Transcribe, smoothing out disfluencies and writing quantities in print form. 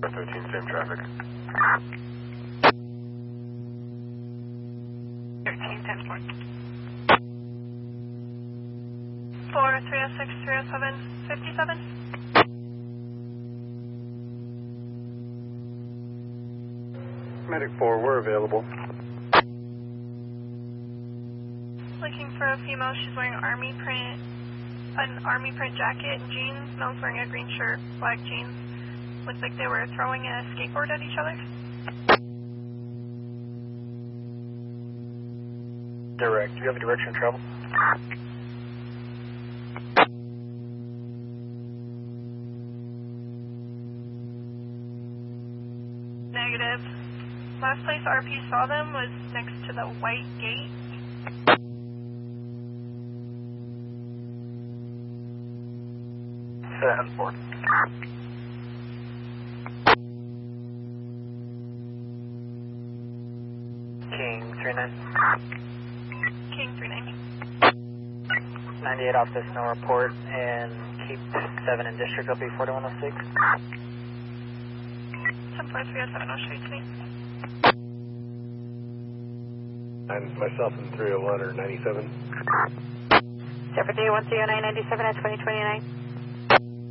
13, same traffic. 13, 10 point. 4, 306, 307, 57. Medic 4, we're available. Looking for a female. She's wearing an army print jacket and jeans. Male's wearing a green shirt, black jeans. Looks like they were throwing a skateboard at each other. Direct. Do you have a direction of travel? Negative. Last place RP saw them was next to the white gate. Transport. King 39. King 39. 98 off this no report and keep 7 in district. I'll be 4106. 10-4-307, I'll show you to me. And myself and 301 are 97. Separate day 13997 at 2029.